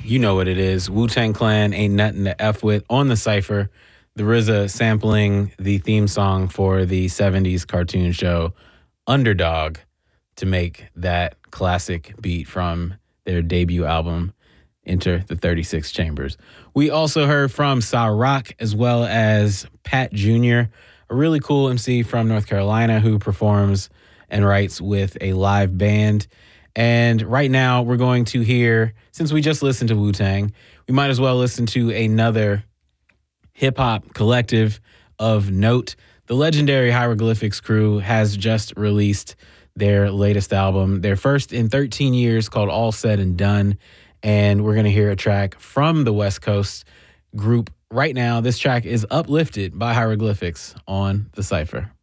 You know what it is. Wu-Tang Clan, Ain't Nothing to F With on the Cypher. The RZA sampling the theme song for the 70s cartoon show Underdog to make that classic beat from their debut album, Enter the 36 Chambers. We also heard from Sa Rock as well as Pat Jr., a really cool MC from North Carolina who performs and writes with a live band. And right now we're going to hear, since we just listened to Wu-Tang, we might as well listen to another hip-hop collective of note. The legendary Hieroglyphics crew has just released their latest album, their first in 13 years, called All Said and Done. And we're going to hear a track from the West Coast group right now. This track is Uplifted by Hieroglyphics on The Cypher.